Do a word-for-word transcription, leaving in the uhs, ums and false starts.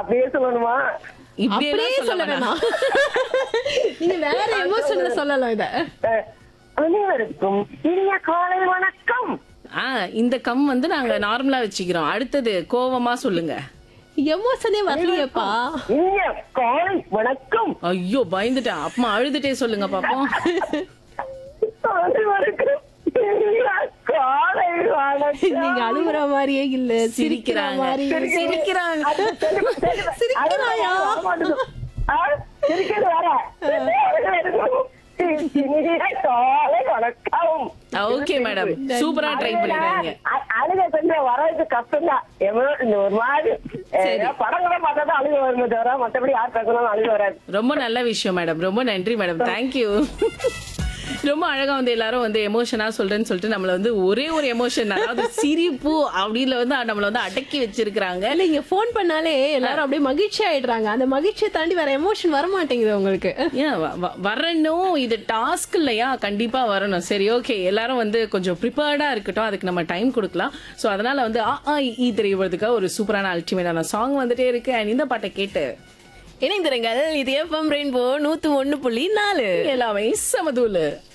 அப்படியே சொல்லணுமா? இப்படியே அப்படியே சொல்ல சொல்ல வேணாம். வேணாம். நீங்க வேற எமோஷன்ல சொல்லலாம் இத. அஹ், அனைவருக்கும் இனிய காலை வணக்கம். ஆ, இந்த கம் வந்து நாங்க நார்மலா வச்சுக்கிறோம். அடுத்தது கோவமா சொல்லுங்க. எமோஷனே வரலையேப்பா. இனிய காலை வணக்கம். ஐயோ பயந்துட்டேன். அப்பமா அழுதுட்டே சொல்லுங்க பாப்போம். அனைவருக்கும் இனிய காலை வணக்கம். நீங்க அழுகுற மாதிரியே இல்ல, சிரிக்கிற சிரிக்கிறாங்க. மாதிரி. சிரிக்கிறாங்க. அது தெரியுமா, தெரியுமா? சிரிக்கிறாயா? அது வர மாட்டேங்குது. ஆ, சிரிக்கிறது வேற. அனைவருக்கும் இனிய காலை வணக்கம். ஓகே மேடம், சூப்பரா ட்ரை பண்ணிருக்கீங்க. அ- அழுகை கொஞ்சம் வரதுக்கு கஷ்டம் தான். ஒரு மாதிரி அஹ், படங்களை பார்த்தா தான் அழுகை வருமே தவிர மற்றபடி யார் பேசணும் அழுகை வராது. ரொம்ப நல்ல விஷயம் மேடம். ரொம்ப நன்றி மேடம். தேங்க்யூ. ரொம்ப அழகா வந்து எல்லாரும் வந்து எமோஷனா சொல்றேன்னு சொல்லிட்டு நம்மள வந்து ஒரே ஒரு எமோஷன், அதாவது சிரிப்பு அப்படின்னு வந்து நம்மள வந்து அடக்கி வச்சிருக்காங்க. இல்ல, இங்க போன் பண்ணாலே எல்லாரும் அப்படியே மகிழ்ச்சி ஆயிடுறாங்க. அந்த மகிழ்ச்சியை தாண்டி வேற எமோஷன் வர மாட்டேங்குது உங்களுக்கு. ஏன் வ- வ- வரணும், இது டாஸ்க் இல்லையா? கண்டிப்பா வரணும். சரி, ஓகே, எல்லாரும் வந்து கொஞ்சம் ப்ரிப்பேர்டா இருக்கட்டும், அதுக்கு நம்ம டைம் கொடுக்கலாம். சோ அதனால வந்து ஆ ஆ இ தெரியறதுக்கு ஒரு சூப்பரான அல்டிமேட்டான சாங் வந்துட்டே இருக்கு. And இந்த பாட்டை கேட்டு இணைந்திருங்கள். இது எஃப்எம் ரெயின்போ நூத்து ஒண்ணு புள்ளி நாலு. எல்லாமே சமதூலு.